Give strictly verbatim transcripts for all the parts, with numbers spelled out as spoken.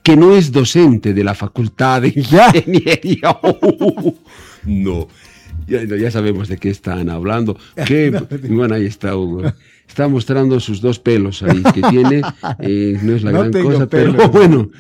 que no es docente de la Facultad de Ingeniería. No, ya, ya sabemos de qué están hablando. ¿Qué? Bueno, ahí está Hugo. Está mostrando sus dos pelos ahí que tiene. Eh, no es la no gran cosa, pelos. Pero bueno,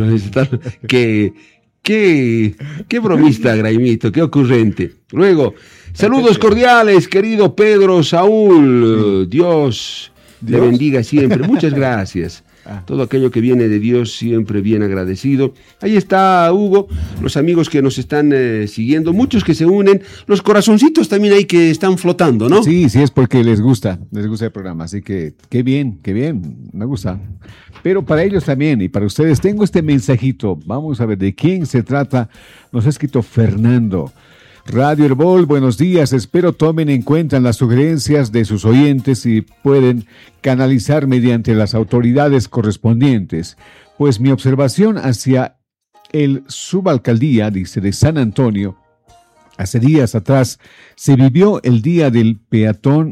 que... Qué, qué bromista, Graimito, qué ocurrente. Luego, saludos cordiales, querido Pedro Saúl. Dios, Dios le bendiga siempre. Muchas gracias. Todo aquello que viene de Dios siempre bien agradecido. Ahí está Hugo, los amigos que nos están eh, siguiendo, muchos que se unen, los corazoncitos también ahí que están flotando, ¿no? Sí, sí, es porque les gusta, les gusta el programa, así que qué bien, qué bien, me gusta. Pero para ellos también y para ustedes tengo este mensajito, vamos a ver de quién se trata, nos ha escrito Fernando. Radio Herbol, buenos días, espero tomen en cuenta las sugerencias de sus oyentes y pueden canalizar mediante las autoridades correspondientes, pues mi observación hacia el subalcaldía, dice, de San Antonio, hace días atrás se vivió el Día del Peatón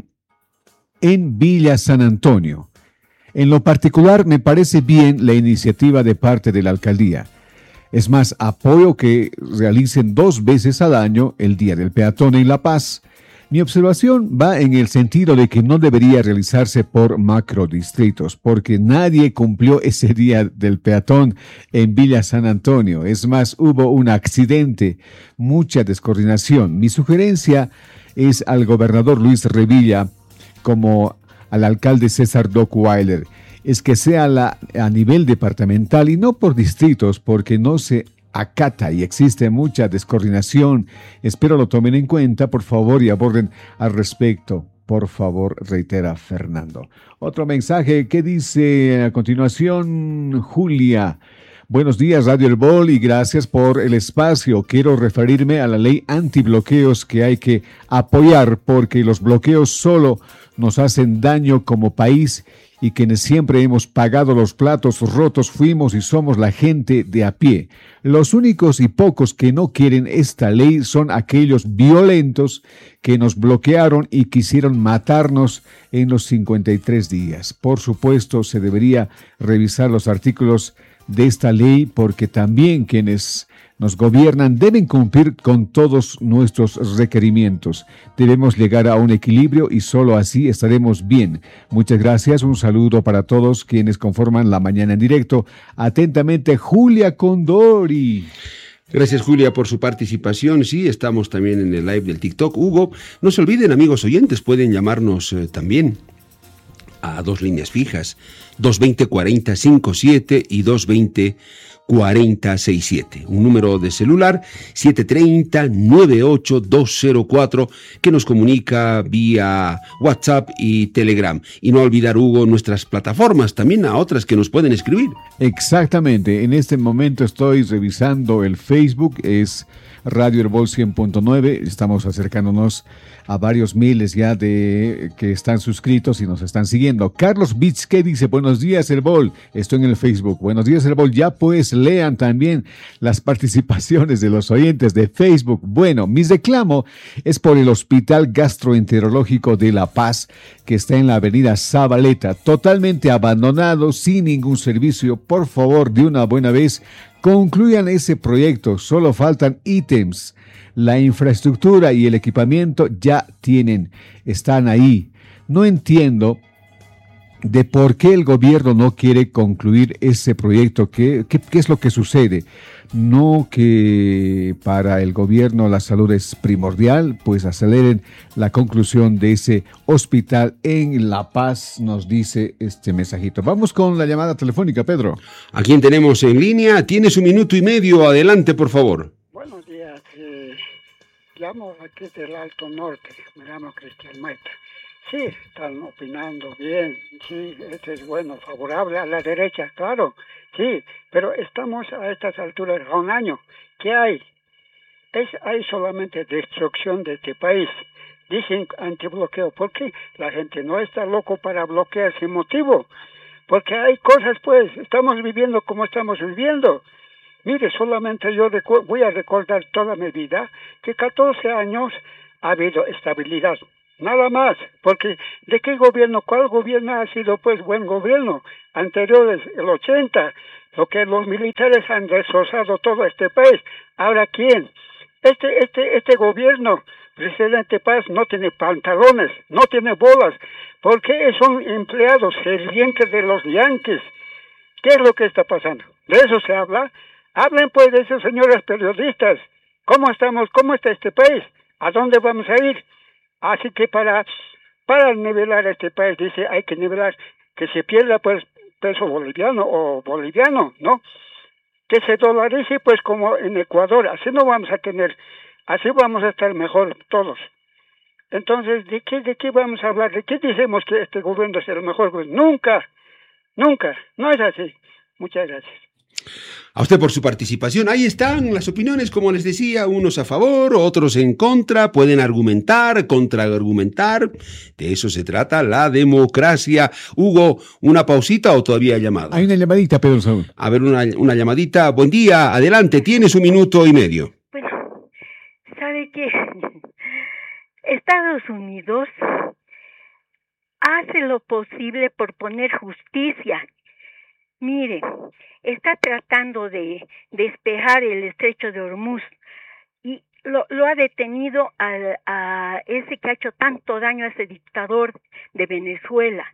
en Villa San Antonio. En lo particular me parece bien la iniciativa de parte de la alcaldía. Es más, apoyo que realicen dos veces al año el Día del Peatón en La Paz. Mi observación va en el sentido de que no debería realizarse por macrodistritos, porque nadie cumplió ese Día del Peatón en Villa San Antonio. Es más, hubo un accidente, mucha descoordinación. Mi sugerencia es al gobernador Luis Revilla como al alcalde César Dockweiler, es que sea la, a nivel departamental y no por distritos, porque no se acata y existe mucha descoordinación. Espero lo tomen en cuenta, por favor, y aborden al respecto. Por favor, reitera Fernando. Otro mensaje que dice a continuación Julia. Buenos días, Radio Herbol, y gracias por el espacio. Quiero referirme a la ley antibloqueos que hay que apoyar, porque los bloqueos solo nos hacen daño como país y quienes siempre hemos pagado los platos rotos fuimos y somos la gente de a pie. Los únicos y pocos que no quieren esta ley son aquellos violentos que nos bloquearon y quisieron matarnos en los cincuenta y tres días. Por supuesto, se debería revisar los artículos de esta ley porque también quienes nos gobiernan deben cumplir con todos nuestros requerimientos. Debemos llegar a un equilibrio y solo así estaremos bien. Muchas gracias, un saludo para todos quienes conforman La Mañana en Directo. Atentamente, Julia Condori. Gracias, Julia, por su participación. Sí, estamos también en el live del TikTok. Hugo, no se olviden, amigos oyentes, pueden llamarnos eh, también a dos líneas fijas, dos veinte cuarenta cincuenta y siete y dos veinte cuarenta sesenta y siete. Un número de celular siete tres cero nueve ocho dos cero cuatro que nos comunica vía WhatsApp y Telegram. Y no olvidar, Hugo, nuestras plataformas, también a otras que nos pueden escribir. Exactamente. En este momento estoy revisando el Facebook, es Radio Herbol cien punto nueve. Estamos acercándonos a varios miles ya de que están suscritos y nos están siguiendo. Carlos Bitzke dice, buenos días Herbol, estoy en el Facebook. Buenos días Herbol, ya pues lean también las participaciones de los oyentes de Facebook. Bueno, mi reclamo es por el Hospital Gastroenterológico de La Paz, que está en la avenida Zabaleta, totalmente abandonado, sin ningún servicio. Por favor, de una buena vez, concluyan ese proyecto, solo faltan ítems. La infraestructura y el equipamiento ya tienen, están ahí. No entiendo de por qué el gobierno no quiere concluir ese proyecto. ¿Qué, qué, qué es lo que sucede? No que para el gobierno la salud es primordial, pues aceleren la conclusión de ese hospital en La Paz, nos dice este mensajito. Vamos con la llamada telefónica, Pedro. ¿A quién tenemos en línea? Tienes un minuto y medio, adelante, por favor. Buenos días, eh, llamo aquí del Alto Norte, me llamo Cristian Maita. Sí, están opinando bien, sí, este es bueno, favorable a la derecha, claro, sí, pero estamos a estas alturas a un año. ¿Qué hay? Es, hay solamente destrucción de este país. Dicen antibloqueo, porque la gente no está loco para bloquear sin motivo, porque hay cosas, pues, estamos viviendo como estamos viviendo. Mire, solamente yo recu- voy a recordar toda mi vida que catorce años ha habido estabilidad. Nada más, porque ¿de qué gobierno? ¿Cuál gobierno ha sido pues buen gobierno? Anteriores, el ochenta, Lo que los militares han destrozado todo este país. Ahora, ¿quién? Este, este, este gobierno, presidente Paz, no tiene pantalones, no tiene bolas, porque son empleados sirvientes de los yanquis. ¿Qué es lo que está pasando? ¿De eso se habla? Hablen pues de esos señores periodistas. ¿Cómo estamos? ¿Cómo está este país? ¿A dónde vamos a ir? Así que para, para nivelar este país, dice, hay que nivelar que se pierda pues peso boliviano o boliviano, ¿no? Que se dolarice pues como en Ecuador. Así no vamos a tener, así vamos a estar mejor todos. Entonces, ¿de qué, de qué vamos a hablar? ¿De qué decimos que este gobierno es el mejor gobierno? Nunca, nunca, no es así. Muchas gracias. A usted por su participación. Ahí están las opiniones, como les decía, unos a favor, otros en contra, pueden argumentar, contraargumentar. De eso se trata la democracia. Hugo, ¿una pausita o todavía hay llamada? Hay una llamadita, Pedro Saúl. A ver, una, una llamadita. Buen día, adelante, tienes un minuto y medio. Bueno, ¿sabe qué? Estados Unidos hace lo posible por poner justicia. Mire, está tratando de despejar el estrecho de Hormuz y lo, lo ha detenido a, a ese que ha hecho tanto daño a ese dictador de Venezuela,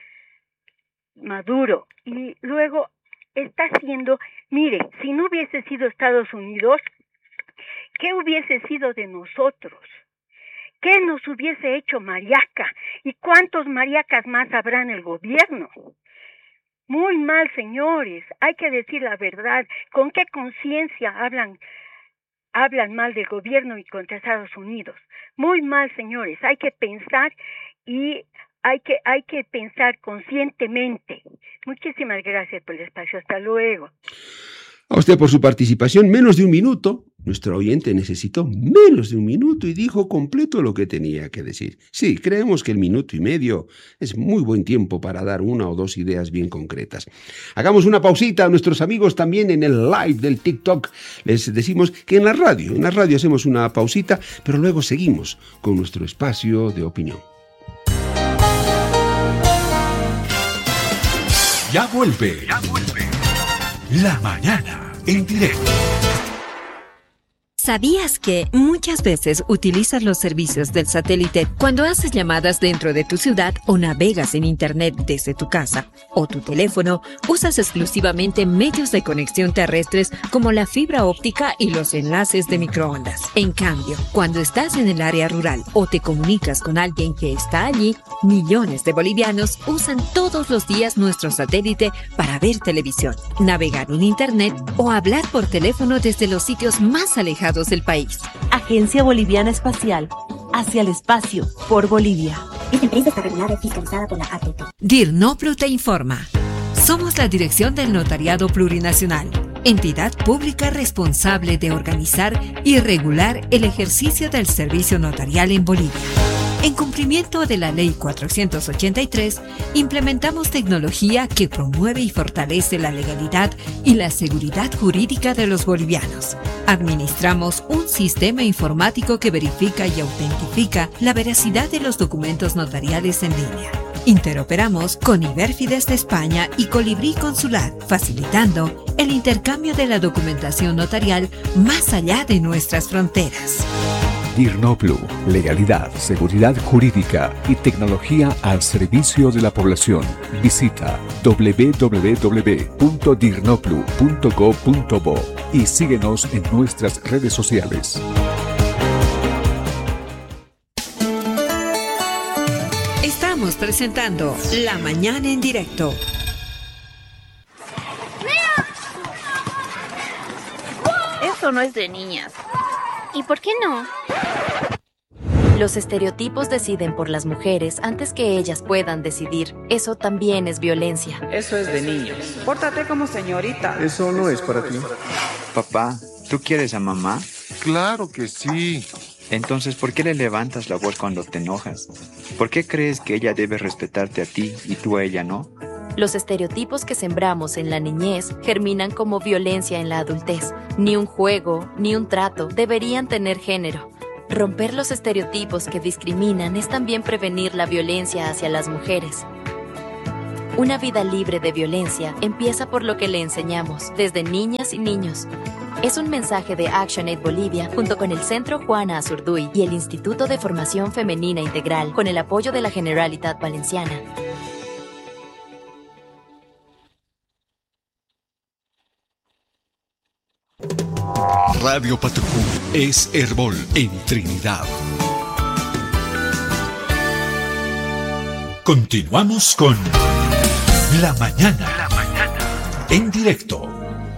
Maduro. Y luego está haciendo, mire, si no hubiese sido Estados Unidos, ¿qué hubiese sido de nosotros? ¿Qué nos hubiese hecho Mariaca? ¿Y cuántos mariacas más habrá en el gobierno? Muy mal, señores, hay que decir la verdad. ¿Con qué conciencia hablan, hablan mal del gobierno y contra Estados Unidos? Muy mal, señores, hay que pensar y hay que, hay que pensar conscientemente. Muchísimas gracias por el espacio, hasta luego. A usted por su participación, menos de un minuto. Nuestro oyente necesitó menos de un minuto y dijo completo lo que tenía que decir. Sí, creemos que el minuto y medio es muy buen tiempo para dar una o dos ideas bien concretas. Hagamos una pausita a nuestros amigos también en el live del TikTok. Les decimos que en la radio, en la radio hacemos una pausita, pero luego seguimos con nuestro espacio de opinión. Ya vuelve. Ya vuelve. La mañana en directo. ¿Sabías que muchas veces utilizas los servicios del satélite cuando haces llamadas dentro de tu ciudad o navegas en Internet desde tu casa o tu teléfono? Usas exclusivamente medios de conexión terrestres como la fibra óptica y los enlaces de microondas. En cambio, cuando estás en el área rural o te comunicas con alguien que está allí, millones de bolivianos usan todos los días nuestro satélite para ver televisión, navegar en Internet o hablar por teléfono desde los sitios más alejados del país. Agencia Boliviana Espacial, hacia el espacio, por Bolivia. Esta empresa está regulada y fiscalizada por la A T P. DIRNOPLU te informa. Somos la Dirección del Notariado Plurinacional, entidad pública responsable de organizar y regular el ejercicio del servicio notarial en Bolivia. En cumplimiento de la Ley cuatrocientos ochenta y tres, implementamos tecnología que promueve y fortalece la legalidad y la seguridad jurídica de los bolivianos. Administramos un sistema informático que verifica y autentifica la veracidad de los documentos notariales en línea. Interoperamos con Iberfides de España y Colibrí Consular, facilitando el intercambio de la documentación notarial más allá de nuestras fronteras. DIRNOPLU, legalidad, seguridad jurídica y tecnología al servicio de la población. Visita doble u doble u doble u punto dirnoplu punto go punto bo y síguenos en nuestras redes sociales. Estamos presentando La Mañana en Directo. Eso no es de niñas. ¿Y por qué no? Los estereotipos deciden por las mujeres antes que ellas puedan decidir. Eso también es violencia. Eso es de niños. Pórtate como señorita. Eso no es para ti. Papá, ¿tú quieres a mamá? Claro que sí. Entonces, ¿por qué le levantas la voz cuando te enojas? ¿Por qué crees que ella debe respetarte a ti y tú a ella no? Los estereotipos que sembramos en la niñez germinan como violencia en la adultez. Ni un juego, ni un trato deberían tener género. Romper los estereotipos que discriminan es también prevenir la violencia hacia las mujeres. Una vida libre de violencia empieza por lo que le enseñamos desde niñas y niños. Es un mensaje de ActionAid Bolivia junto con el Centro Juana Azurduy y el Instituto de Formación Femenina Integral con el apoyo de la Generalitat Valenciana. Radio Patucú es Herbol en Trinidad. Continuamos con La Mañana, La Mañana en directo.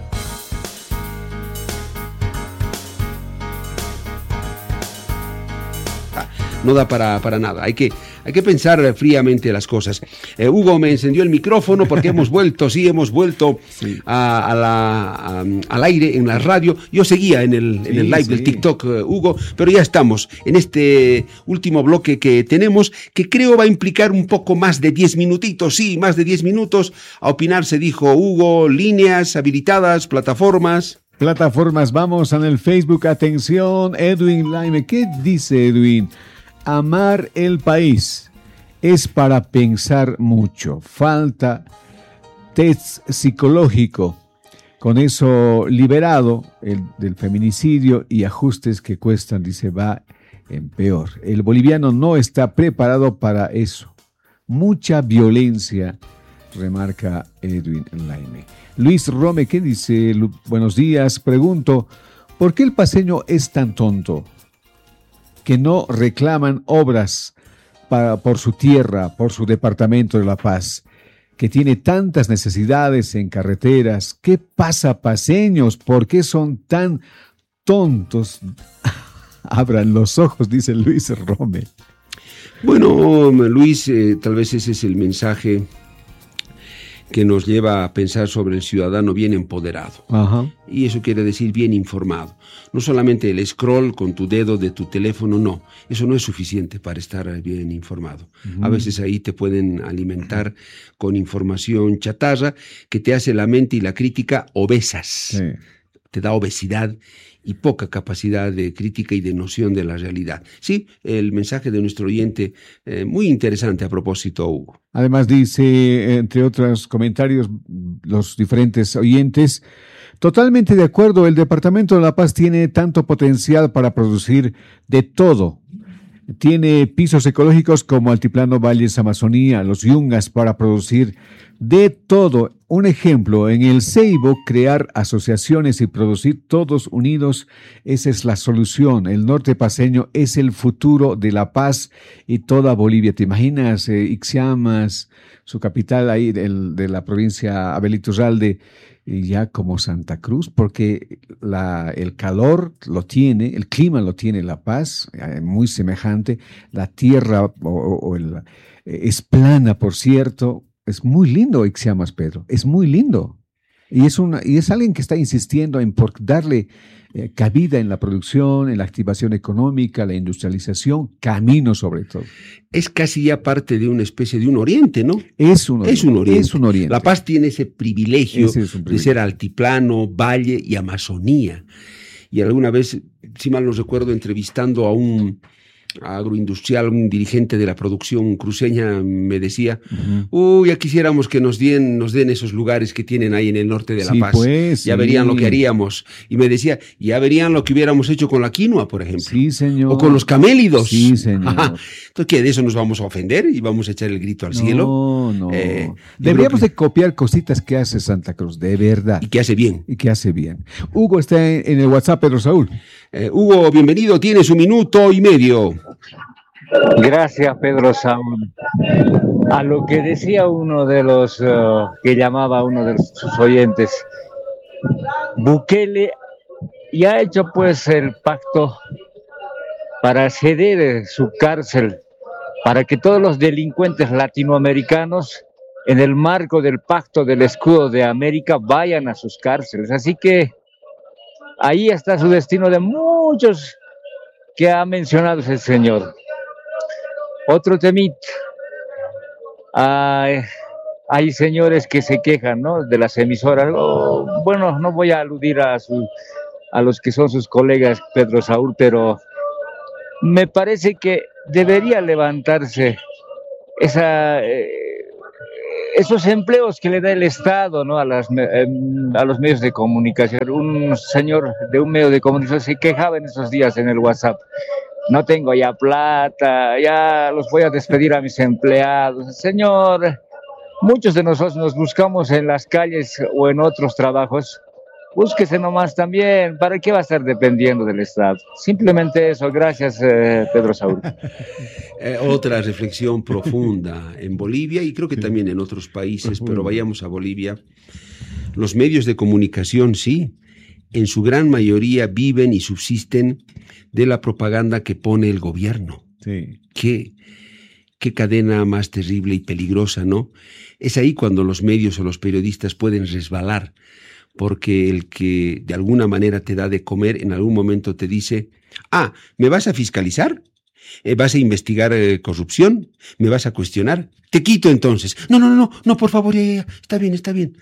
No da para, para nada, hay que, hay que pensar fríamente las cosas. Eh, Hugo me encendió el micrófono porque hemos vuelto, sí, hemos vuelto sí. a, a la, a, al aire en la radio. Yo seguía en el, sí, en el live sí. del TikTok, uh, Hugo, pero ya estamos en este último bloque que tenemos, que creo va a implicar un poco más de diez minutitos, sí, más de diez minutos. A opinar se dijo, Hugo, líneas habilitadas, plataformas. Plataformas, vamos en el Facebook, atención, Edwin Laime, ¿qué dice Edwin? Amar el país es para pensar mucho. Falta test psicológico. Con eso liberado el, del feminicidio y ajustes que cuestan, dice, va en peor. El boliviano no está preparado para eso. Mucha violencia, remarca Edwin Laime. Luis Rome, ¿qué dice? Buenos días. Pregunto, ¿por qué el paceño es tan tonto? Que no reclaman obras para, por su tierra, por su departamento de La Paz, que tiene tantas necesidades en carreteras. ¿Qué pasa, paceños? ¿Por qué son tan tontos? Abran los ojos, dice Luis Rome. Bueno, Luis, eh, tal vez ese es el mensaje que nos lleva a pensar sobre el ciudadano bien empoderado. Ajá. Y eso quiere decir bien informado. No solamente el scroll con tu dedo de tu teléfono, no. Eso no es suficiente para estar bien informado. Uh-huh. A veces ahí te pueden alimentar con información chatarra que te hace la mente y la crítica obesas. Sí. Te da obesidad y poca capacidad de crítica y de noción de la realidad. Sí, el mensaje de nuestro oyente, eh, muy interesante a propósito, Hugo. Además dice, entre otros comentarios, los diferentes oyentes, totalmente de acuerdo, el Departamento de La Paz tiene tanto potencial para producir de todo. Tiene pisos ecológicos como Altiplano, Valles, Amazonía, los Yungas para producir de todo. Un ejemplo, en el Ceibo, crear asociaciones y producir todos unidos, esa es la solución. El norte paceño es el futuro de La Paz y toda Bolivia. ¿Te imaginas eh, Ixiamas, su capital ahí de, de la provincia Abelito Urralde, y ya como Santa Cruz? Porque la, el calor lo tiene, el clima lo tiene La Paz, eh, muy semejante. La tierra o, o el, eh, es plana, por cierto. Es muy lindo Ixiamas, Pedro, es muy lindo. Y es, una, y es alguien que está insistiendo en por darle eh, cabida en la producción, en la activación económica, la industrialización, camino sobre todo. Es casi ya parte de una especie de un oriente, ¿no? Es un oriente. Es un oriente. Es un oriente. La Paz tiene ese privilegio, ese es un privilegio de ser altiplano, valle y Amazonía. Y alguna vez, si mal no recuerdo, entrevistando a un agroindustrial, un dirigente de la producción cruceña, me decía, uh-huh. uy, ya quisiéramos que nos den, nos den esos lugares que tienen ahí en el norte de La sí, Paz. Pues, ya sí. verían lo que haríamos. Y me decía, ya verían lo que hubiéramos hecho con la quinoa, por ejemplo. Sí, señor. O con los camélidos. Sí, señor. Entonces, ¿qué? ¿De eso nos vamos a ofender y vamos a echar el grito al no, cielo? No, no. Eh, Deberíamos que... de copiar cositas que hace Santa Cruz, de verdad. Y que hace bien. Y que hace bien. Hugo está en, en el WhatsApp, Pedro Saúl. Eh, Hugo, bienvenido, tienes un minuto y medio. Gracias, Pedro Saúl. A lo que decía uno de los uh, que llamaba uno de sus oyentes, Bukele ya ha hecho pues el pacto para ceder su cárcel para que todos los delincuentes latinoamericanos en el marco del pacto del escudo de América vayan a sus cárceles. Así que ahí está su destino de muchos que ha mencionado ese señor. Otro temita, hay, hay señores que se quejan, ¿no?, de las emisoras. Oh, bueno, no voy a aludir a, su, a los que son sus colegas, Pedro Saúl, pero me parece que debería levantarse esa, eh, esos empleos que le da el Estado, ¿no? a, las, eh, a los medios de comunicación. Un señor de un medio de comunicación se quejaba en esos días en el WhatsApp. No tengo ya plata, ya los voy a despedir a mis empleados. Señor, muchos de nosotros nos buscamos en las calles o en otros trabajos. Búsquese nomás también. ¿Para qué va a estar dependiendo del Estado? Simplemente eso. Gracias, eh, Pedro Saúl. Eh, otra reflexión profunda en Bolivia y creo que también en otros países, pero vayamos a Bolivia. Los medios de comunicación, sí, en su gran mayoría viven y subsisten de la propaganda que pone el gobierno. Sí. ¿Qué, qué cadena más terrible y peligrosa, ¿no? Es ahí cuando los medios o los periodistas pueden resbalar, porque el que de alguna manera te da de comer en algún momento te dice, ah, ¿me vas a fiscalizar? ¿Vas a investigar eh, corrupción? ¿Me vas a cuestionar? Te quito entonces. No, no, no, no, no, por favor, ya, ya, ya. Está bien, está bien.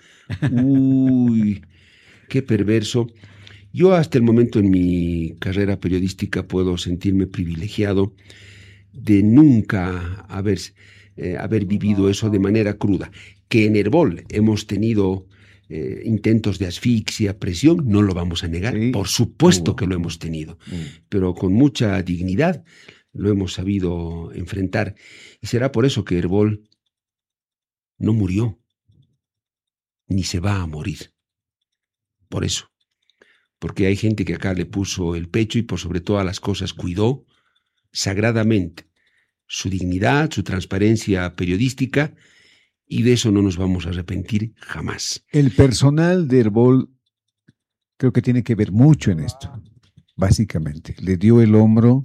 Uy, qué perverso. Yo hasta el momento en mi carrera periodística puedo sentirme privilegiado de nunca haber, eh, haber vivido eso de manera cruda. Que en Herbol hemos tenido eh, intentos de asfixia, presión, no lo vamos a negar. Sí. Por supuesto uh, que lo hemos tenido, uh. pero con mucha dignidad lo hemos sabido enfrentar. Y será por eso que Herbol no murió, ni se va a morir. Por eso. Porque hay gente que acá le puso el pecho y por sobre todas las cosas cuidó sagradamente su dignidad, su transparencia periodística, y de eso no nos vamos a arrepentir jamás. El personal de Herbol creo que tiene que ver mucho en esto, básicamente. Le dio el hombro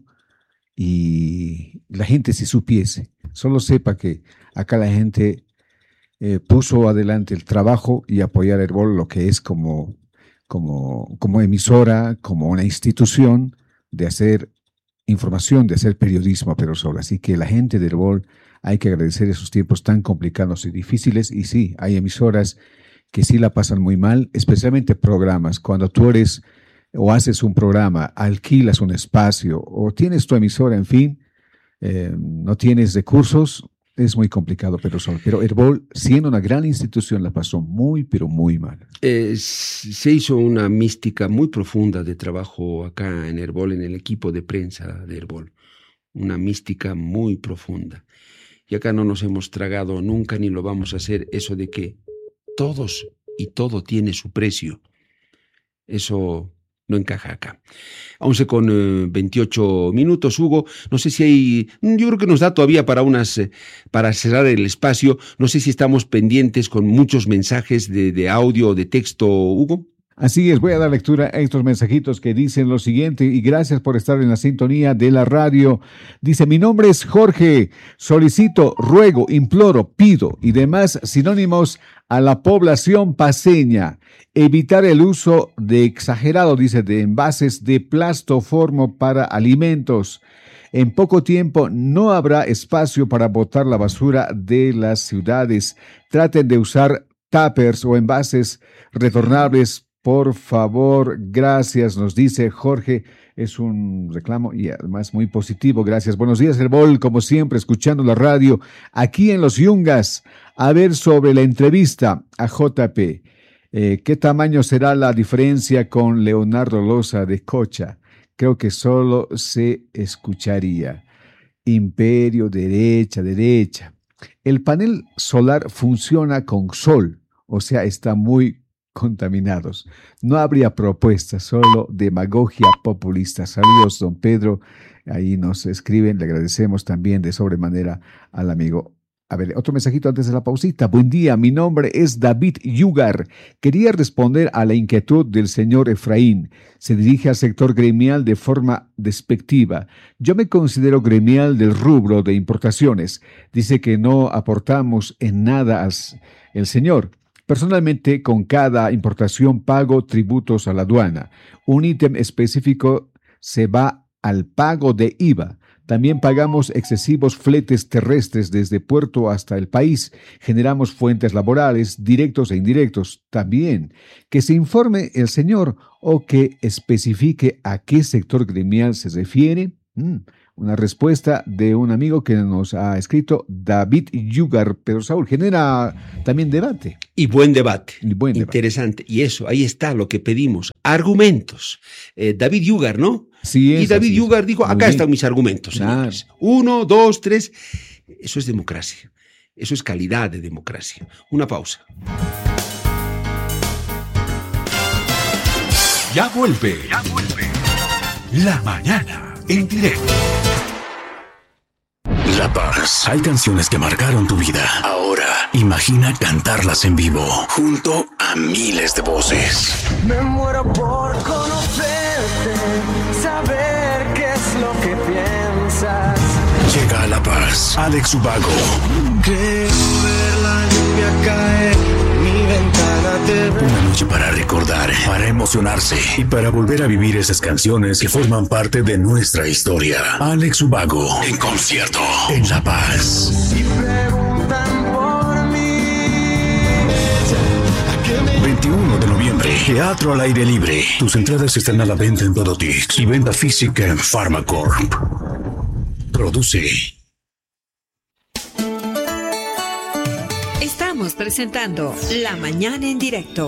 y la gente si supiese, solo sepa que acá la gente eh, puso adelante el trabajo y apoyar a Herbol, lo que es como... Como, como emisora, como una institución de hacer información, de hacer periodismo, pero solo. Así que la gente de Herbol hay que agradecer esos tiempos tan complicados y difíciles. Y sí, hay emisoras que sí la pasan muy mal, especialmente programas. Cuando tú eres o haces un programa, alquilas un espacio o tienes tu emisora, en fin, eh, no tienes recursos, es muy complicado, pero solo. Pero Herbol, siendo una gran institución, la pasó muy, pero muy mal. Eh, se hizo una mística muy profunda de trabajo acá en Herbol, en el equipo de prensa de Herbol. Una mística muy profunda. Y acá no nos hemos tragado nunca, ni lo vamos a hacer, eso de que todos y todo tiene su precio. Eso no encaja acá. once con eh, veintiocho minutos, Hugo. No sé si hay, yo creo que nos da todavía para unas, eh, para cerrar el espacio. No sé si estamos pendientes con muchos mensajes de, de audio o de texto, Hugo. Así es, voy a dar lectura a estos mensajitos que dicen lo siguiente, y gracias por estar en la sintonía de la radio. Dice, mi nombre es Jorge, solicito, ruego, imploro, pido y demás sinónimos a la población paceña, evitar el uso de exagerado, dice, de envases de plastoformo para alimentos. En poco tiempo no habrá espacio para botar la basura de las ciudades. Traten de usar tuppers o envases retornables. Por favor, gracias, nos dice Jorge. Es un reclamo y además muy positivo. Gracias. Buenos días, Herbol, como siempre, escuchando la radio aquí en Los Yungas. A ver sobre la entrevista a J P. Eh, ¿Qué tamaño será la diferencia con Leonardo Loza de Cocha? Creo que solo se escucharía. Imperio, derecha, derecha. El panel solar funciona con sol, o sea, está muy contaminados. No habría propuestas, solo demagogia populista. Saludos, don Pedro. Ahí nos escriben, le agradecemos también de sobremanera al amigo. A ver, otro mensajito antes de la pausita. Buen día, mi nombre es David Yugar. Quería responder a la inquietud del señor Efraín. Se dirige al sector gremial de forma despectiva. Yo me considero gremial del rubro de importaciones. Dice que no aportamos en nada al el señor. Personalmente, con cada importación pago tributos a la aduana. Un ítem específico se va al pago de I V A. También pagamos excesivos fletes terrestres desde puerto hasta el país. Generamos fuentes laborales, directos e indirectos. También que se informe el señor o que especifique a qué sector gremial se refiere. Mm, una respuesta de un amigo que nos ha escrito, David Yugar, pero Saúl, genera también debate. Y buen debate, y buen interesante. Debate. Y eso, ahí está lo que pedimos, argumentos. Eh, David Yugar, ¿no? Sí, es, y David Yugar es. dijo, Muy acá bien. están mis argumentos, señores. Claro. Uno, dos, tres. Eso es democracia. Eso es calidad de democracia. Una pausa. Ya vuelve. Ya vuelve. La mañana en directo. La Paz. Hay canciones que marcaron tu vida. Ahora, imagina cantarlas en vivo, junto a miles de voces. Me muero por conocerte, saber qué es lo que piensas. Llega a La Paz, Alex Ubago. Creo ver la lluvia caer, mi ventana te ve. Una noche para recordar, para emocionarse y para volver a vivir esas canciones que forman parte de nuestra historia. Alex Ubago, en concierto, en La Paz. Y preguntan por mí. veintiuno de noviembre, Teatro al Aire Libre. Tus entradas están a la venta en Dodotix y venta física en Pharmacorp. Produce. Estamos presentando La Mañana en Directo.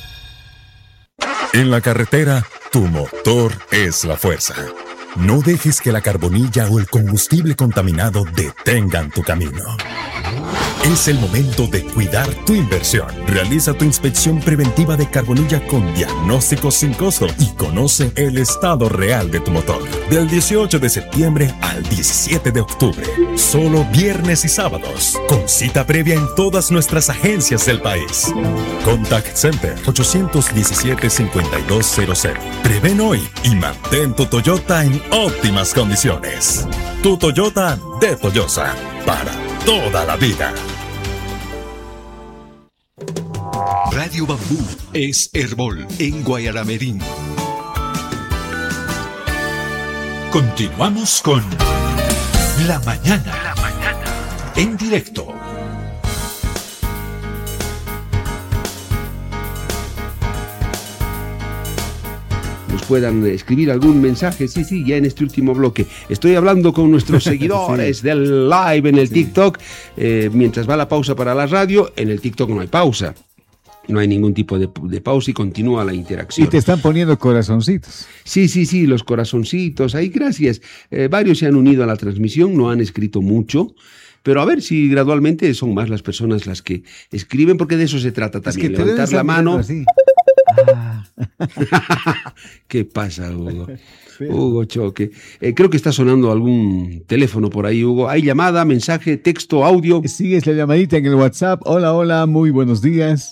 En la carretera, tu motor es la fuerza. No dejes que la carbonilla o el combustible contaminado detengan tu camino. Es el momento de cuidar tu inversión. Realiza tu inspección preventiva de carbonilla con diagnóstico sin costo y conoce el estado real de tu motor. Del dieciocho de septiembre al diecisiete de octubre. Solo viernes y sábados. Con cita previa en todas nuestras agencias del país. Contact Center ocho uno siete, cinco dos cero cero. Prevén hoy y mantén tu Toyota en óptimas condiciones. Tu Toyota de Toyosa. Para toda la vida. Radio Bambú es Herbol en Guayaramerín. Continuamos con La Mañana, La Mañana en directo. Nos puedan escribir algún mensaje, sí, sí, ya en este último bloque. Estoy hablando con nuestros seguidores sí. del live en el sí. TikTok. Eh, mientras va la pausa para la radio, en el TikTok no hay pausa. No hay ningún tipo de, de pausa y continúa la interacción. Y te están poniendo corazoncitos. Sí, sí, sí, los corazoncitos. Ahí, gracias. Eh, varios se han unido a la transmisión, no han escrito mucho. Pero a ver si gradualmente son más las personas las que escriben, porque de eso se trata también. Es que levantar la mano. Así. Ah. ¿Qué pasa, Hugo? Sí. Hugo Choque. Eh, creo que está sonando algún teléfono por ahí, Hugo. ¿Hay llamada, mensaje, texto, audio? Sigues la llamadita en el WhatsApp. Hola, hola, muy buenos días.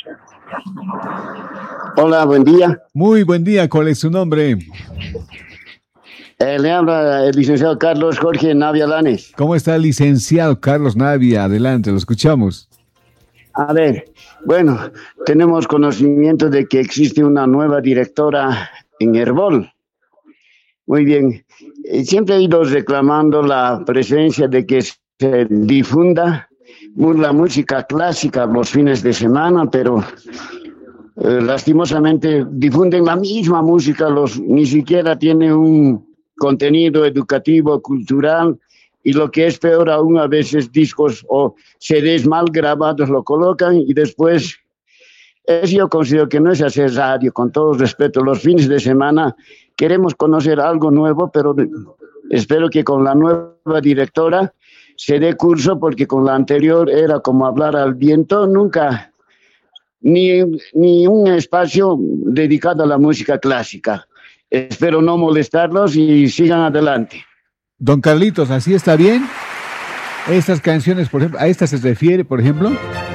Hola, buen día. Muy buen día, ¿cuál es su nombre? Eh, le habla el licenciado Carlos Jorge Navia Lanes. ¿Cómo está el licenciado Carlos Navia? Adelante, lo escuchamos. A ver, bueno, tenemos conocimiento de que existe una nueva directora en Herbol. Muy bien, eh, siempre he ido reclamando la presencia de que se difunda la música clásica los fines de semana, pero eh, lastimosamente difunden la misma música, los, ni siquiera tiene un contenido educativo, cultural, y lo que es peor aún, a veces discos o C Ds mal grabados lo colocan y después, es, yo considero que no es hacer radio, con todo respeto, los fines de semana queremos conocer algo nuevo, pero espero que con la nueva directora se dé curso, porque con la anterior era como hablar al viento, nunca, ni, ni un espacio dedicado a la música clásica. Espero no molestarlos y sigan adelante. Don Carlitos, ¿así está bien? Estas canciones, por ejemplo, ¿a estas se refiere, por ejemplo?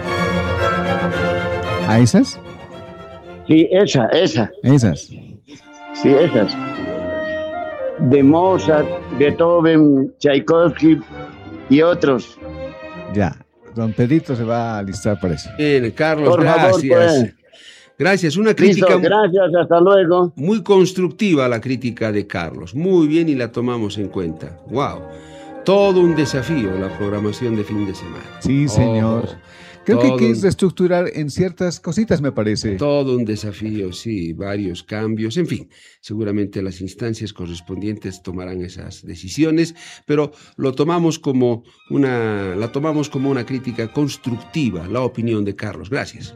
¿A esas? Sí, esa, esa. Esas. Sí, esas. De Mozart, Beethoven, Tchaikovsky y otros. Ya, don Pedrito se va a alistar para eso. Bien, Carlos, por gracias. Favor, pues. Gracias, una crítica. Listo, gracias, hasta luego. Muy constructiva la crítica de Carlos, muy bien y la tomamos en cuenta. Wow, todo un desafío la programación de fin de semana. Sí, señor. Oh. Creo todo que hay que un, reestructurar en ciertas cositas, me parece. Todo un desafío, sí, varios cambios, en fin, seguramente las instancias correspondientes tomarán esas decisiones, pero lo tomamos como una, la tomamos como una crítica constructiva, la opinión de Carlos. Gracias.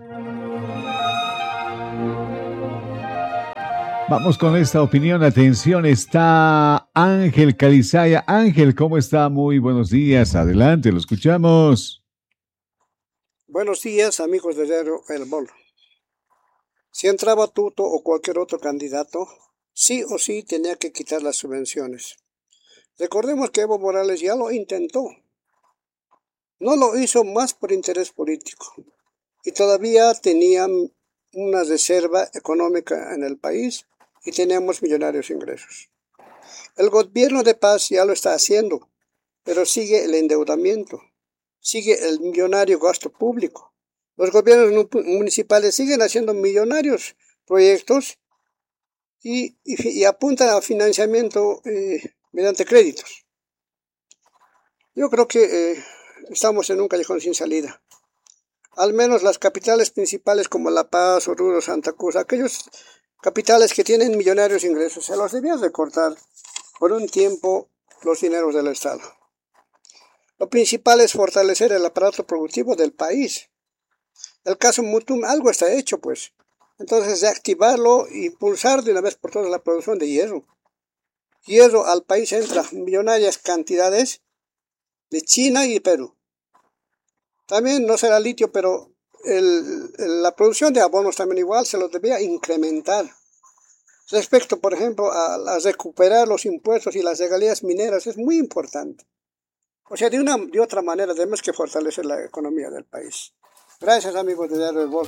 Vamos con esta opinión. Atención, está Ángel Calizaya. Ángel, ¿cómo está? Muy buenos días. Adelante, lo escuchamos. Buenos días, amigos de Diario El Bol. Si entraba Tuto o cualquier otro candidato, sí o sí tenía que quitar las subvenciones. Recordemos que Evo Morales ya lo intentó. No lo hizo más por interés político. Y todavía tenía una reserva económica en el país y teníamos millonarios ingresos. El gobierno de paz ya lo está haciendo, pero sigue el endeudamiento, sigue el millonario gasto público. Los gobiernos municipales siguen haciendo millonarios proyectos y, y, y apuntan a financiamiento eh, mediante créditos. Yo creo que eh, estamos en un callejón sin salida. Al menos las capitales principales como La Paz, Oruro, Santa Cruz, aquellos capitales que tienen millonarios ingresos, se los debían recortar por un tiempo los dineros del Estado. Lo principal es fortalecer el aparato productivo del país. El caso Mutum, algo está hecho, pues. Entonces, reactivarlo e impulsar de una vez por todas la producción de hierro. Hierro al país entra millonarias cantidades de China y Perú. También no será litio, pero el, el, la producción de abonos también igual se los debía incrementar. Respecto, por ejemplo, a, a recuperar los impuestos y las regalías mineras, es muy importante. O sea, de una de otra manera tenemos que fortalecer la economía del país. Gracias, amigos de Diario El Bol.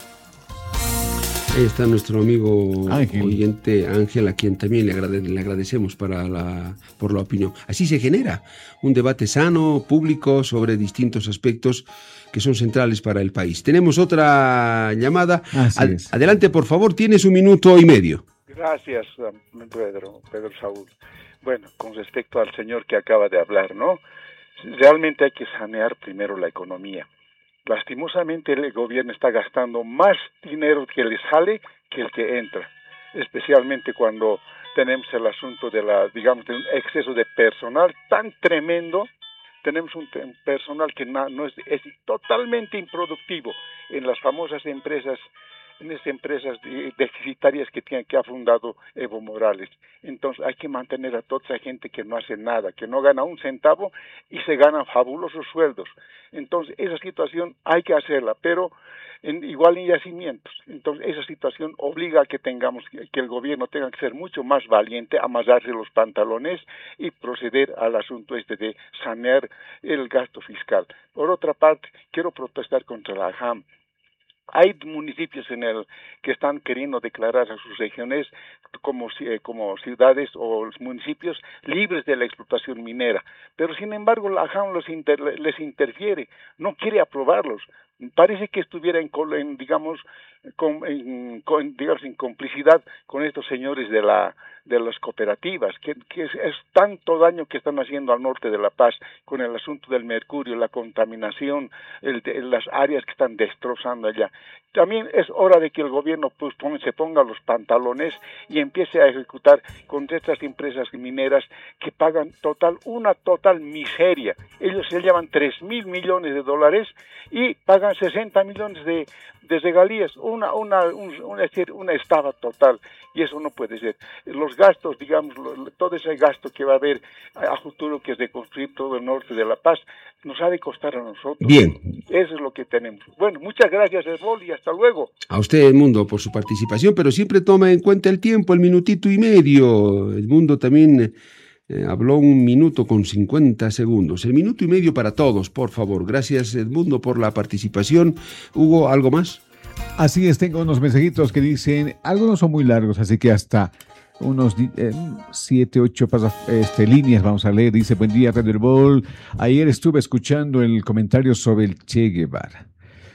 Ahí está nuestro amigo Ángel. oyente Ángel, a quien también le, agrade, le agradecemos para la, por la opinión. Así se genera un debate sano, público, sobre distintos aspectos que son centrales para el país. Tenemos otra llamada. Ad, adelante, por favor, tienes un minuto y medio. Gracias, Pedro, Pedro Saúl. Bueno, con respecto al señor que acaba de hablar, ¿no? Realmente hay que sanear primero la economía. Lastimosamente el gobierno está gastando más dinero que le sale que el que entra, especialmente cuando tenemos el asunto de la, digamos, de un exceso de personal tan tremendo. Tenemos un personal que no, no es, es totalmente improductivo en las famosas empresas, en estas empresas deficitarias que, tiene, que ha fundado Evo Morales. Entonces hay que mantener a toda esa gente que no hace nada, que no gana un centavo y se ganan fabulosos sueldos. Entonces esa situación hay que hacerla, pero en, igual en yacimientos. Entonces esa situación obliga a que tengamos, que el gobierno tenga que ser mucho más valiente, amarrarse los pantalones y proceder al asunto este de sanear el gasto fiscal. Por otra parte, quiero protestar contra la A J A M. Hay municipios en el que están queriendo declarar a sus regiones como, como ciudades o municipios libres de la explotación minera, pero sin embargo la A J A M los inter, les interfiere, no quiere aprobarlos. Parece que estuviera en, en digamos, con, en, con, digamos, en complicidad con estos señores de la de las cooperativas, que, que es, es tanto daño que están haciendo al norte de La Paz con el asunto del mercurio, la contaminación, el, el, las áreas que están destrozando allá. También es hora de que el gobierno pues, se ponga los pantalones y empiece a ejecutar contra estas empresas mineras que pagan total una total miseria. Ellos se llevan tres mil millones de dólares y pagan sesenta millones de, de regalías, una, una, un, una, una estafa total, y eso no puede ser. Los gastos, digamos, todo ese gasto que va a haber a futuro, que es de construir todo el norte de La Paz, nos ha de costar a nosotros. Bien. Eso es lo que tenemos. Bueno, muchas gracias, Esbol, y hasta luego. A usted, Edmundo, por su participación, pero siempre toma en cuenta el tiempo, el minutito y medio. Edmundo también eh, habló un minuto con cincuenta segundos. El minuto y medio para todos, por favor. Gracias, Edmundo, por la participación. Hugo, ¿algo más? Así es, tengo unos mensajitos que dicen, algunos son muy largos, así que hasta unos eh, siete, ocho este, líneas vamos a leer. Dice, buen día, Radio El Bol. Ayer estuve escuchando el comentario sobre el Che Guevara.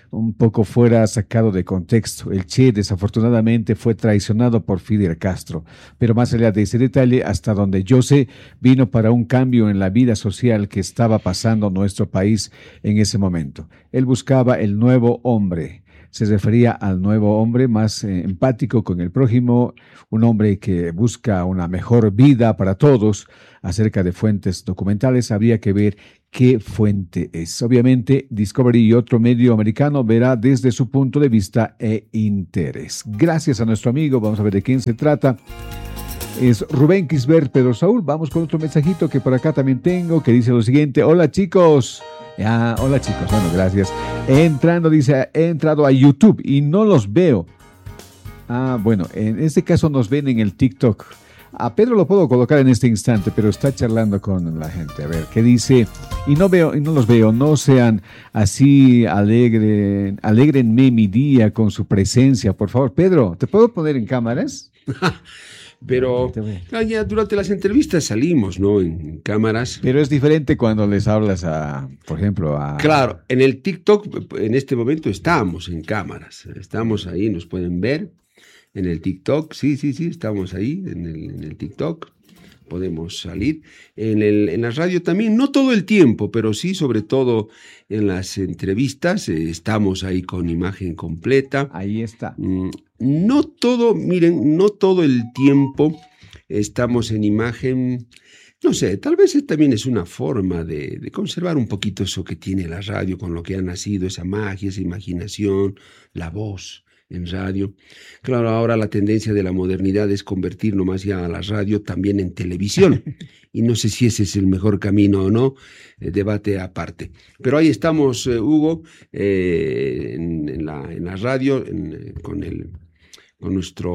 un poco fuera sacado de contexto. El Che desafortunadamente fue traicionado por Fidel Castro, pero más allá de ese detalle, hasta donde yo sé, vino para un cambio en la vida social que estaba pasando nuestro país en ese momento. Él buscaba el nuevo hombre. Se refería al nuevo hombre más eh, empático con el prójimo, un hombre que busca una mejor vida para todos. Acerca de fuentes documentales, habría que ver qué fuente es. Obviamente, Discovery y otro medio americano verá desde su punto de vista e interés. Gracias a nuestro amigo, vamos a ver de quién se trata. Es Rubén Kisbert Pedro Saúl. Vamos con otro mensajito que por acá también tengo, que dice lo siguiente. Hola chicos. Ya, hola chicos, bueno, gracias. Entrando, dice, he entrado a YouTube y no los veo. Ah, bueno, en este caso nos ven en el TikTok. A Pedro lo puedo colocar en este instante, pero está charlando con la gente. A ver, ¿qué dice? Y no veo, y no los veo, no sean así, alegren, alegrenme mi día con su presencia, por favor. Pedro, ¿te puedo poner en cámaras? Pero ah, ya durante las entrevistas salimos, ¿no? En cámaras. Pero es diferente cuando les hablas a, por ejemplo, a... Claro, en el TikTok, en este momento estamos en cámaras. Estamos ahí, nos pueden ver en el TikTok. Sí, sí, sí, estamos ahí en el, en el TikTok. Podemos salir. En, el, en la radio también, no todo el tiempo, pero sí, sobre todo en las entrevistas, eh, estamos ahí con imagen completa. Ahí está. Mm, no todo, miren, no todo el tiempo estamos en imagen. No sé, tal vez también es una forma de, de conservar un poquito eso que tiene la radio, con lo que ha nacido, esa magia, esa imaginación, la voz en radio. Claro, ahora la tendencia de la modernidad es convertir nomás ya a la radio también en televisión. Y no sé si ese es el mejor camino o no, eh, debate aparte. Pero ahí estamos, eh, Hugo, eh, en, en, la, en la radio, en, con, el, con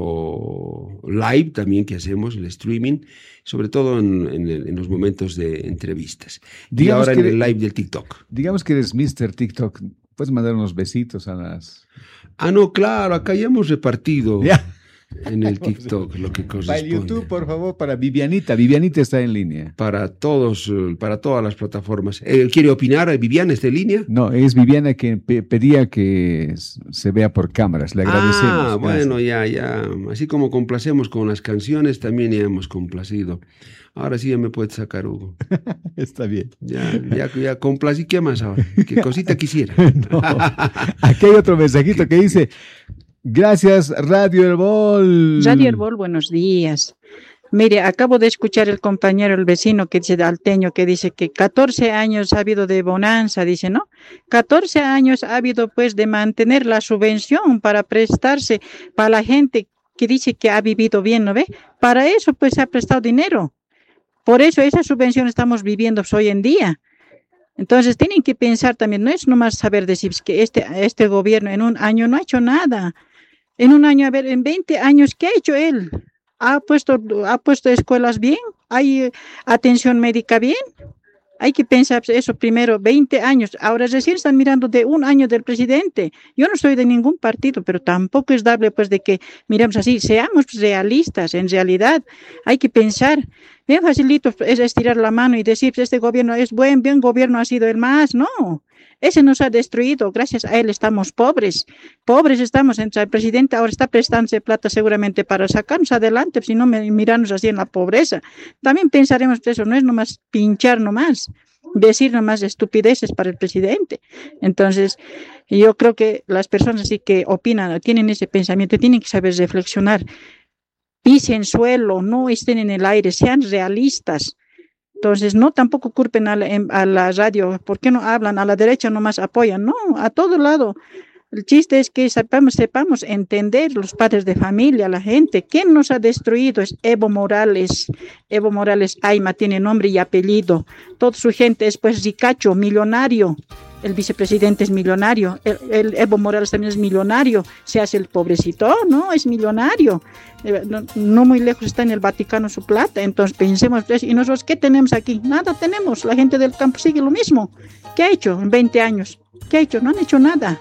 nuestro live también que hacemos, el streaming, sobre todo en, en, en los momentos de entrevistas. Digamos y ahora en el live del TikTok. Digamos que eres mister TikTok. ¿Puedes mandar unos besitos a las...? Ah, no, claro, acá ya hemos repartido ya. En el TikTok lo que corresponde. Para el YouTube, por favor, para Vivianita. Vivianita está en línea. Para todos, para todas las plataformas. ¿Quiere opinar? ¿Viviana está en línea? No, es Viviana que pe- pedía que se vea por cámaras. Le agradecemos. Ah, bueno, ya, ya. Así como complacemos con las canciones, también ya hemos complacido. Ahora sí ya me puedes sacar, Hugo. Está bien. Ya, ya, ya complací. ¿Qué más ahora? ¿Qué cosita quisiera? No. Aquí hay otro mensajito que dice: gracias, Radio Herbol. Radio Herbol, buenos días. Mire, acabo de escuchar el compañero, el vecino que dice, alteño, que dice que catorce años ha habido de bonanza, dice, ¿no? catorce años ha habido, pues, de mantener la subvención para prestarse para la gente que dice que ha vivido bien, ¿no ve? Para eso, pues, se ha prestado dinero. Por eso esa subvención estamos viviendo hoy en día. Entonces tienen que pensar también, no es nomás saber decir que este, este gobierno en un año no ha hecho nada. En un año, a ver, en veinte años, ¿qué ha hecho él? ¿Ha puesto, ha puesto escuelas bien? ¿Hay eh, atención médica bien? Hay que pensar eso primero, veinte años. Ahora recién están mirando de un año del presidente. Yo no soy de ningún partido, pero tampoco es dable pues de que miremos así. Seamos realistas, en realidad. Hay que pensar. Bien facilito es estirar la mano y decir, este gobierno es buen, bien gobierno ha sido el más. No, ese nos ha destruido. Gracias a él estamos pobres. Pobres estamos. El presidente ahora está prestándose plata seguramente para sacarnos adelante, si no mirarnos así en la pobreza. También pensaremos eso, no es nomás pinchar nomás, decir nomás estupideces para el presidente. Entonces, yo creo que las personas así que opinan, tienen ese pensamiento, tienen que saber reflexionar. Pisen suelo, no estén en el aire, sean realistas. Entonces, no tampoco culpen a la, a la radio. ¿Por qué no hablan? A la derecha nomás apoyan. No, a todo lado. El chiste es que sepamos, sepamos entender los padres de familia, la gente. ¿Quién nos ha destruido? Es Evo Morales. Evo Morales Ayma tiene nombre y apellido. Toda su gente es pues ricacho, millonario. El vicepresidente es millonario. El, el Evo Morales también es millonario. Se hace el pobrecito, no, es millonario. Eh, no, no muy lejos está en el Vaticano su plata. Entonces pensemos, ¿y nosotros qué tenemos aquí? Nada tenemos. La gente del campo sigue lo mismo. ¿Qué ha hecho en veinte años? ¿Qué ha hecho? No han hecho nada.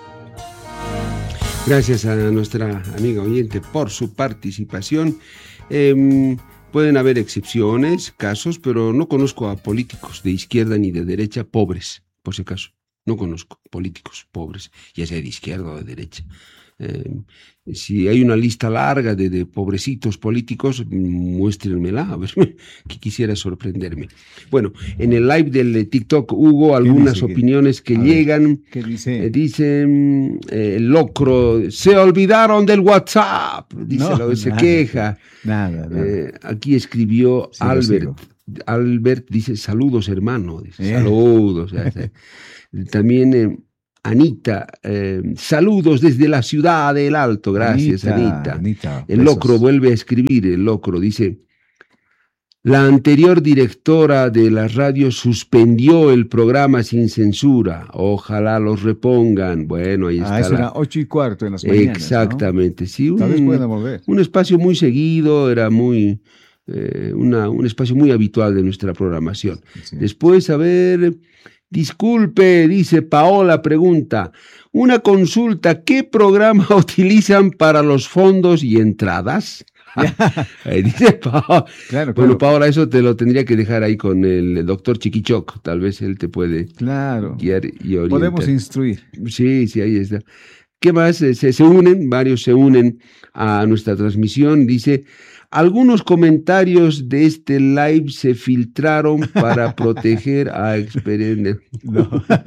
Gracias a nuestra amiga oyente por su participación. Eh, pueden haber excepciones, casos, pero no conozco a políticos de izquierda ni de derecha pobres, por si acaso. no conozco políticos pobres, ya sea de izquierda o de derecha. Eh, si hay una lista larga de, de pobrecitos políticos, muéstrenmela, a ver, que quisiera sorprenderme. Bueno, en el live del TikTok, Hugo, algunas dice, opiniones que, que llegan. ¿Qué dice? Eh, dice eh, el locro, se olvidaron del WhatsApp, dice, no, lo, se nada, queja. Nada, nada. Eh, aquí escribió sí, Albert. Albert dice, saludos hermano, dice, yeah. saludos. O sea, también... Eh, Anita, eh, saludos desde la ciudad del Alto, gracias Anita. Anita. Anita el locro vuelve a escribir, el locro dice, la anterior directora de la radio suspendió el programa sin censura, ojalá los repongan. Bueno, ahí está. Ah, eso la... era ocho y cuarto en las mañanas, exactamente, ¿no? Sí, un, tal vez pueda volver. Un espacio muy seguido, era muy, eh, una, un espacio muy habitual de nuestra programación. Sí. Después, a ver... Disculpe, dice Paola, pregunta, una consulta, ¿qué programa utilizan para los fondos y entradas? Ahí dice Paola. Claro, bueno, claro. Paola, eso te lo tendría que dejar ahí con el doctor Chiquichoc, tal vez él te puede claro. guiar y orientar. Podemos instruir. Sí, sí, ahí está. ¿Qué más? Se, se unen, varios se unen a nuestra transmisión, dice... Algunos comentarios de este live se filtraron para proteger a Experiencia. No.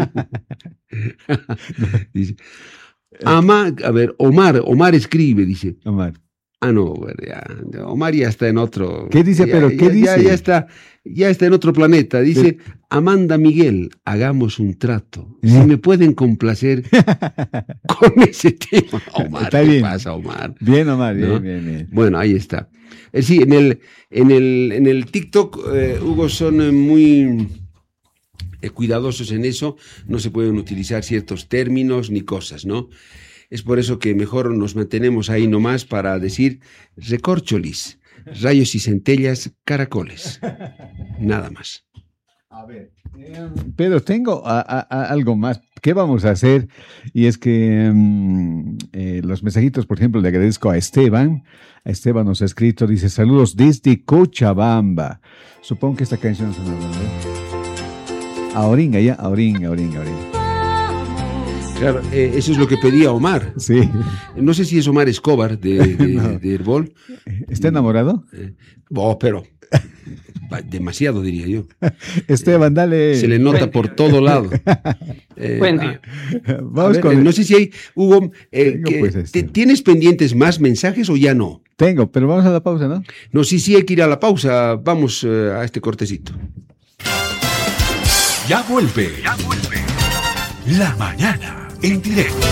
Dice, Ama, a ver, Omar, Omar escribe, dice. Omar. Ah, no, ya, Omar ya está en otro. ¿Qué dice? Ya, pero ya, ¿qué ya, dice? Ya está, ya está en otro planeta. Dice, sí. Amanda Miguel, hagamos un trato. ¿Eh? Si me pueden complacer con ese tema. Omar, está ¿qué bien. pasa, Omar? Bien, Omar, bien, ¿no? bien, bien. Bueno, ahí está. Eh, sí, en el, en el, en el TikTok, eh, Hugo, son eh, muy eh, cuidadosos en eso. No se pueden utilizar ciertos términos ni cosas, ¿no? Es por eso que mejor nos mantenemos ahí nomás para decir recorcholis, rayos y centellas, caracoles. Nada más. A ver, eh, Pedro, tengo a, a, a algo más. ¿Qué vamos a hacer? Y es que um, eh, los mensajitos, por ejemplo, le agradezco a Esteban. A Esteban nos ha escrito, dice, saludos desde Cochabamba. Supongo que esta canción es una... Auringa, ya, Auringa, Auringa, Auringa. Claro, eh, eso es lo que pedía Omar. Sí. No sé si es Omar Escobar de, de, no. de Herbol. ¿Está enamorado? Eh, oh, pero demasiado, diría yo. Esteban, dale. Se le nota por todo lado. Eh, Buen día. Ah, Vamos ver, con el... No sé si hay, Hugo, eh, que, pues este. ¿tienes pendientes más mensajes o ya no? Tengo, pero vamos a la pausa, ¿no? No, sí, sí hay que ir a la pausa. Vamos eh, a este cortecito. Ya vuelve. Ya vuelve. La mañana. En directo.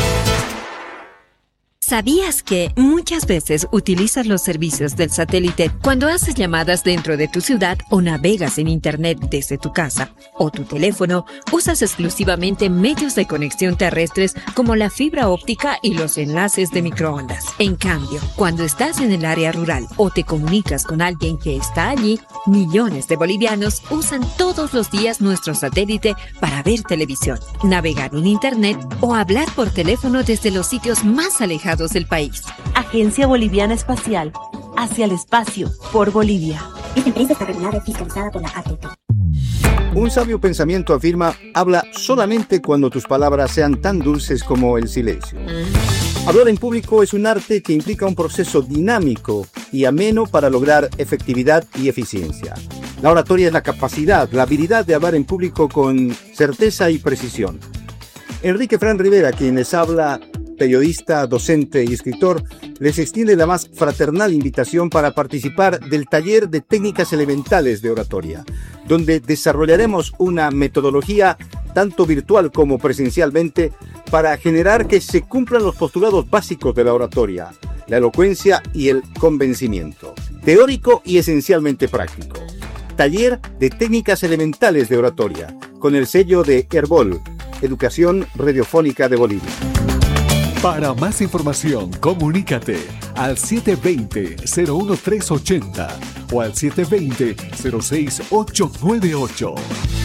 ¿Sabías que muchas veces utilizas los servicios del satélite cuando haces llamadas dentro de tu ciudad o navegas en internet desde tu casa o tu teléfono? Usas exclusivamente medios de conexión terrestres como la fibra óptica y los enlaces de microondas. En cambio, cuando estás en el área rural o te comunicas con alguien que está allí, millones de bolivianos usan todos los días nuestro satélite para ver televisión, navegar en internet o hablar por teléfono desde los sitios más alejados del país. Agencia Boliviana Espacial, hacia el espacio, por Bolivia. Esta empresa está regulada y fiscalizada por la A T P. Un sabio pensamiento afirma, habla solamente cuando tus palabras sean tan dulces como el silencio. Hablar en público es un arte que implica un proceso dinámico y ameno para lograr efectividad y eficiencia. La oratoria es la capacidad, la habilidad de hablar en público con certeza y precisión. Enrique Fran Rivera, quien les habla, periodista, docente y escritor, les extiende la más fraternal invitación para participar del taller de técnicas elementales de oratoria, donde desarrollaremos una metodología tanto virtual como presencialmente para generar que se cumplan los postulados básicos de la oratoria, la elocuencia y el convencimiento, teórico y esencialmente práctico. Taller de técnicas elementales de oratoria, con el sello de Herbol, Educación Radiofónica de Bolivia. Para más información, comunícate al siete dos cero, cero uno tres ocho cero o al siete dos cero, cero seis ocho nueve ocho.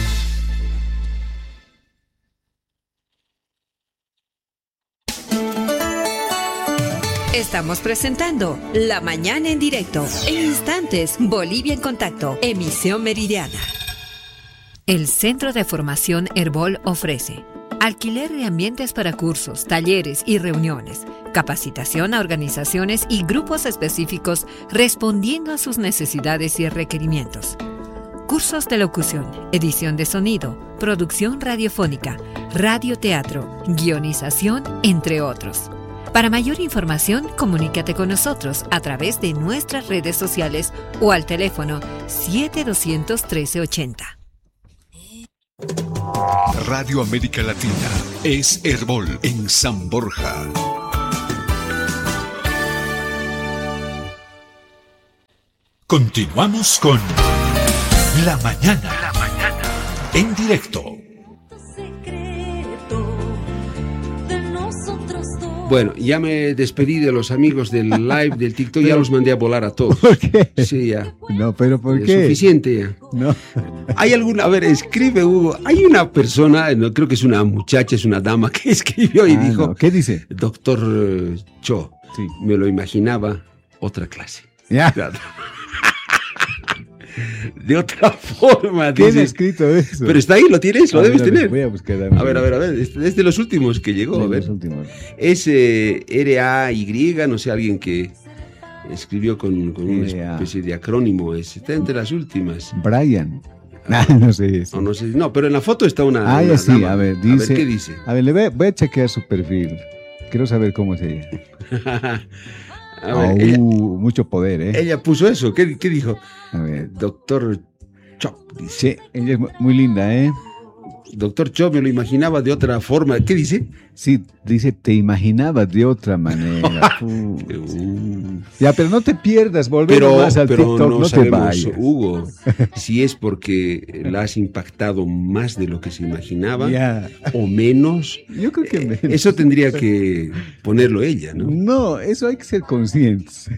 Estamos presentando La Mañana en Directo. En instantes, Bolivia en Contacto, emisión meridiana. El Centro de Formación Herbol ofrece alquiler de ambientes para cursos, talleres y reuniones, capacitación a organizaciones y grupos específicos respondiendo a sus necesidades y requerimientos. Cursos de locución, edición de sonido, producción radiofónica, radioteatro, guionización, entre otros. Para mayor información, comunícate con nosotros a través de nuestras redes sociales o al teléfono siete doscientos trece ochenta. Radio América Latina es Herbol en San Borja. Continuamos con La Mañana, La Mañana en directo. Bueno, ya me despedí de los amigos del live del TikTok, ya los mandé a volar a todos. ¿Por qué? Sí, ya. No, pero ¿por Es qué? suficiente ya. No. Hay alguna, a ver, escribe Hugo, hay una persona, no creo que es una muchacha, es una dama que escribió y Ah, dijo, no. ¿Qué dice? Doctor eh, Cho, Sí. me lo imaginaba otra clase. Ya. De otra forma, ¿Quién dice. ha escrito eso? Pero está ahí, lo tienes, lo A debes ver, a ver, tener. voy a buscar, A ver, a ver, a ver, es es de los últimos que llegó, De a ver. los últimos. Es eh, R A Y, no sé, alguien que escribió con, con una R A. especie de acrónimo, es, está entre las últimas. Brian. Ah, no sé. No, no sé, no, pero en la foto está una. Ah, una ya sí, dama. a ver, dice. ¿qué dice? A ver, le voy, a- voy a chequear su perfil. Quiero saber cómo es ella. A Ah, ver, ella, uh, mucho poder, ¿eh? ella puso eso, ¿qué, qué dijo? A ver. Doctor Chop, dice. Sí, ella es mu- muy linda, ¿eh? Doctor Chop, me lo imaginaba de otra forma. ¿Qué dice? Sí, dice, te imaginabas de otra manera. Uh. Ya, pero no te pierdas, volvemos Pero, más al pero TikTok, no, no, te sabemos, vayas. Hugo, si es porque la has impactado más de lo que se imaginaba Ya. o menos. Yo creo que menos. Eso tendría que ponerlo ella, ¿no? No, eso hay que ser conscientes.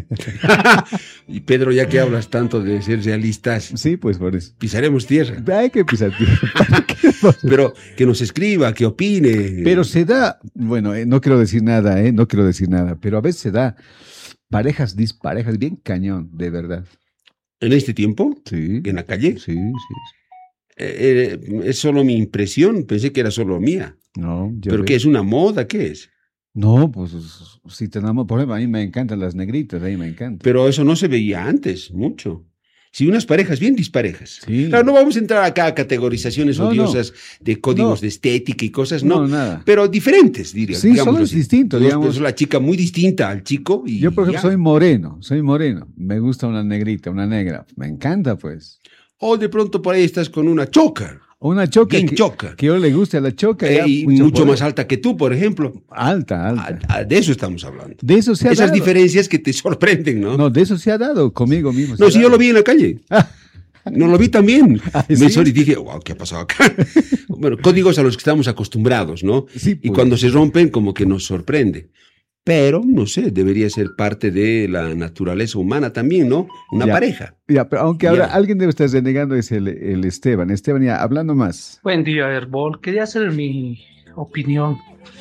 Y Pedro, ya que hablas tanto de ser realistas, Sí, pues por eso. pisaremos tierra. Hay que pisar. Pero que nos escriba, que opine. Pero se da, bueno, eh, no quiero decir nada, eh, no quiero decir nada, pero a veces se da parejas disparejas, bien cañón, de verdad. ¿En este tiempo? Sí. ¿En la calle? Sí, sí. Eh, eh, es solo mi impresión, pensé que era solo mía. No, yo ¿Pero veo- qué es una moda? ¿Qué es? No, pues si tenemos, por ejemplo, a mí me encantan las negritas, a mí me encantan. Pero eso no se veía antes, mucho. Sí, unas parejas bien disparejas. Sí. Claro, no vamos a entrar acá a categorizaciones No, odiosas de códigos No. de estética y cosas, no. No, nada. Pero diferentes, diría. Sí, digámoslo solo es así. distinto, Dos- digamos. pues, la chica muy distinta al chico. Y Yo, por ejemplo, ya. soy moreno, soy moreno. Me gusta una negrita, una negra. Me encanta, pues. O de pronto por ahí estás con una choca. Una choca. Bien que, choca. que yo le guste a la choca. eh, ya, y mucho mucho poder. más alta que tú, por ejemplo. Alta, alta. Ah, De eso estamos hablando. De eso se ha Esas dado. diferencias que te sorprenden, ¿no? No, de eso se ha dado conmigo mismo. No, se si ha yo dado. lo vi en la calle. No lo vi también. Ay, Me ¿sí? sorprendí y dije, wow, ¿qué ha pasado acá? Bueno, códigos a los que estamos acostumbrados, ¿no? Sí, Y pues. cuando se rompen, como que nos sorprende. Pero, no sé, debería ser parte de la naturaleza humana también, ¿no? Una Ya. pareja. Ya, pero aunque ahora Ya. alguien debe estar renegando es el, el Esteban. Esteban, ya hablando más. Buen día, Herbol. Quería hacer mi opinión.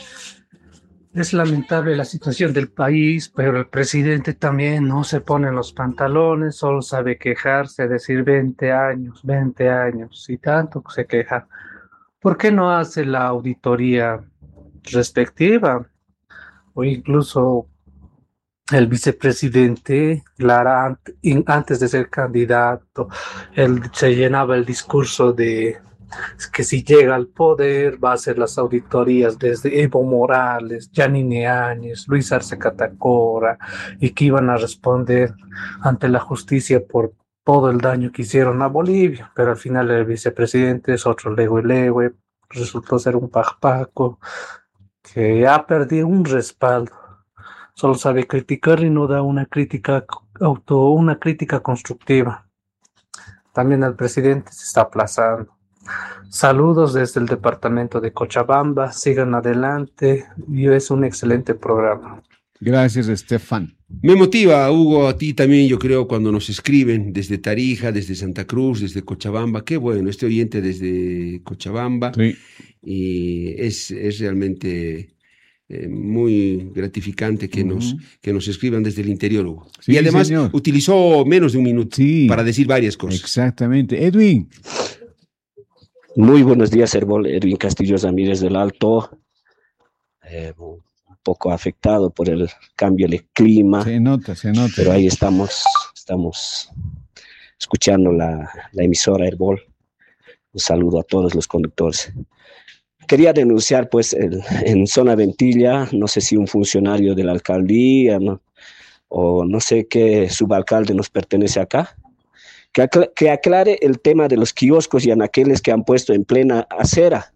Es lamentable la situación del país, pero el presidente también no se pone en los pantalones, solo sabe quejarse, decir veinte años, veinte años, y tanto se queja. ¿Por qué no hace la auditoría respectiva? O incluso el vicepresidente Lara, ant- in- antes de ser candidato, él se llenaba el discurso de que si llega al poder va a hacer las auditorías desde Evo Morales, Yanine Áñez, Luis Arce Catacora, y que iban a responder ante la justicia por todo el daño que hicieron a Bolivia. Pero al final el vicepresidente es otro legue legue, resultó ser un pajpaco que ha perdido un respaldo. Solo sabe criticar y no da una crítica auto, una crítica constructiva. También el presidente se está aplazando. Saludos desde el departamento de Cochabamba, sigan adelante y es un excelente programa. Gracias, Estefan. Me motiva, Hugo, a ti también, yo creo, cuando nos escriben desde Tarija, desde Santa Cruz, desde Cochabamba. Qué bueno, este oyente desde Cochabamba. Sí. Y es, es realmente eh, muy gratificante que, Ujú. nos, que nos escriban desde el interior, Hugo. Sí, y además señor. utilizó menos de un minuto Sí. para decir varias cosas. Exactamente. Edwin. Muy buenos días, Herbol. Erwin Castillo Ramírez del Alto. Eh, un poco afectado por el cambio de clima. Se nota, se nota. Pero ahí estamos, estamos escuchando la, la emisora Herbol. Un saludo a todos los conductores. Quería denunciar, pues, el, en Zona Ventilla, no sé si un funcionario de la alcaldía, ¿no? O no sé qué subalcalde nos pertenece acá, que, acla que aclare el tema de los kioscos y anaqueles que han puesto en plena acera.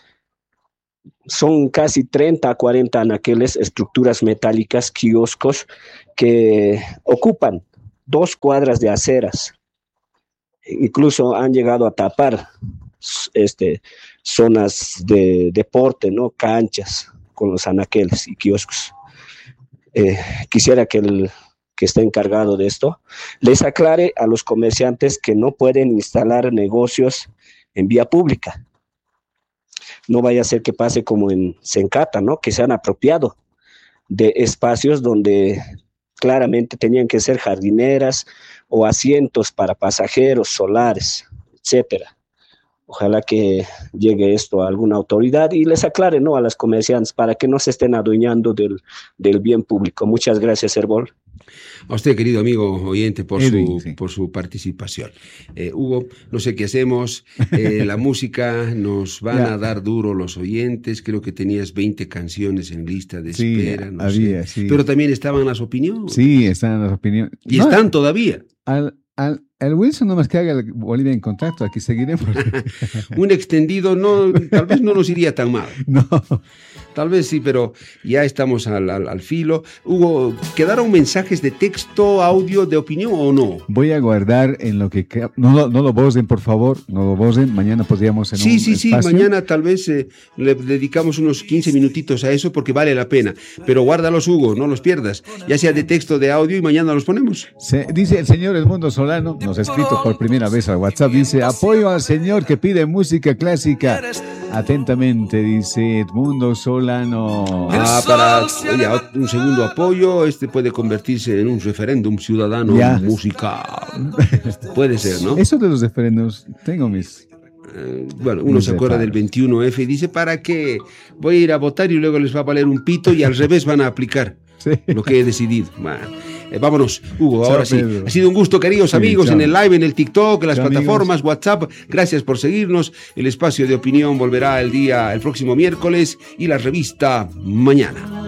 Son casi treinta a cuarenta anaqueles, estructuras metálicas, kioscos, que ocupan dos cuadras de aceras. Incluso han llegado a tapar este, zonas de deporte, ¿no? Canchas con los anaqueles y kioscos. Eh, quisiera que el que está encargado de esto les aclare a los comerciantes que no pueden instalar negocios en vía pública. No vaya a ser que pase como en Sencata, ¿no? Que se han apropiado de espacios donde claramente tenían que ser jardineras o asientos para pasajeros, solares, etcétera. Ojalá que llegue esto a alguna autoridad y les aclare, ¿no?, a las comerciantes para que no se estén adueñando del, del bien público. Muchas gracias, Herbol. A usted, querido amigo oyente, por, Edwin, su, sí. por su participación. Eh, Hugo, no sé qué hacemos. Eh, la música nos van Ya. a dar duro los oyentes. Creo que tenías veinte canciones en lista de Sí, espera. No había, sé. sí. Pero también estaban las opiniones. Sí, están las opiniones. Y No, están todavía. Al, al, al Wilson nomás que haga el Bolivia en contacto, aquí seguiremos. Un extendido no, tal vez no nos iría tan mal. No. Tal vez sí, pero ya estamos al, al, al filo. Hugo, ¿quedaron mensajes de texto, audio, de opinión o no? Voy a guardar en lo que... queda- No, lo- no lo borren, por favor, no lo borren. Mañana podríamos en Sí, un sí, sí, espacio. mañana tal vez eh, le dedicamos unos quince minutitos a eso porque vale la pena. Pero guárdalos, Hugo, no los pierdas. Ya sea de texto, de audio y mañana los ponemos. Se- dice el señor Edmundo Solano, nos ha escrito por primera vez al WhatsApp, dice, apoyo al señor que pide música clásica. Atentamente, dice Edmundo Solano. Ah, para oye, un segundo apoyo, este puede convertirse en un referéndum ciudadano Ya. musical. Puede ser, ¿no? Eso de los referendos, tengo mis... Eh, bueno, uno se acuerda del veintiuno F y dice, ¿para qué? Voy a ir a votar y luego les va a valer un pito y al revés van a aplicar lo que he decidido. Bueno, eh, vámonos, Hugo, Chao, ahora sí. Pedro. Ha sido un gusto, queridos Sí, amigos, chao. en el live, en el TikTok, en las Chao, plataformas, WhatsApp. Gracias por seguirnos. El espacio de opinión volverá el día, el próximo miércoles y la revista mañana.